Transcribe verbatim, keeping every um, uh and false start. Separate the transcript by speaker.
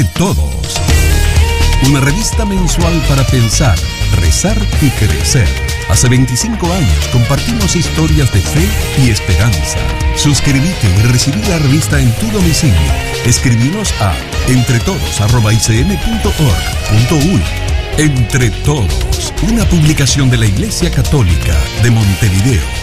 Speaker 1: Todos. Una revista mensual para pensar, rezar y crecer. Hace veinticinco años compartimos historias de fe y esperanza. Suscríbete y recibí la revista en tu domicilio. Escribinos a entretodos arroba i c m punto org punto u y. Entre Todos, una publicación de la Iglesia Católica de Montevideo.